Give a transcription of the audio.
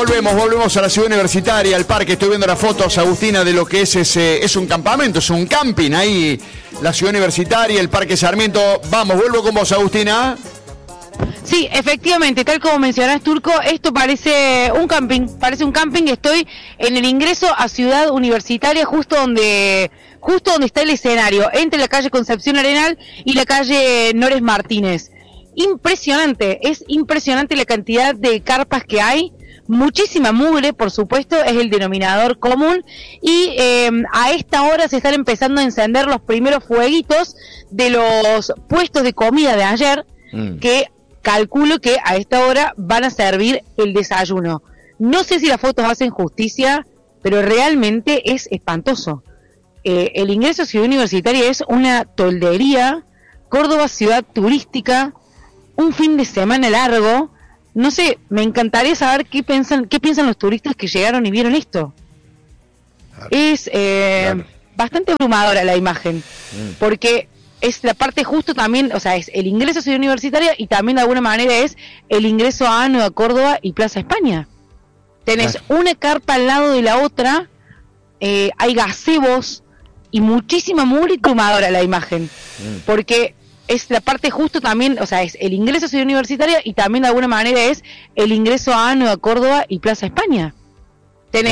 volvemos a la ciudad universitaria, al parque. Estoy viendo las fotos, Agustina, de lo que es un campamento, es un camping ahí, la ciudad universitaria, el Parque Sarmiento. Vamos, vuelvo con vos, Agustina. Sí, efectivamente, tal como mencionás, Turco, esto parece un camping. Estoy en el ingreso a Ciudad Universitaria, justo donde está el escenario, entre la calle Concepción Arenal y la calle Nores Martínez. Es impresionante la cantidad de carpas que hay, muchísima mugre, por supuesto, es el denominador común, y a esta hora se están empezando a encender los primeros fueguitos de los puestos de comida de ayer, que calculo que a esta hora van a servir el desayuno. No sé si las fotos hacen justicia, pero realmente es espantoso. El ingreso a Ciudad Universitaria es una toldería. Córdoba, ciudad turística, un fin de semana largo. No sé, me encantaría saber qué piensan los turistas que llegaron y vieron esto. Claro. Es bastante abrumadora la imagen, porque es la parte justo también, o sea, es el ingreso a Ciudad Universitaria y también de alguna manera es el ingreso a Nueva Córdoba y Plaza España. Tenés una carpa al lado de la otra, hay gazebos y muchísima mugre y abrumadora la imagen, porque es la parte justo también, o sea, es el ingreso a Ciudad Universitaria y también de alguna manera es el ingreso a Nueva Córdoba y Plaza España.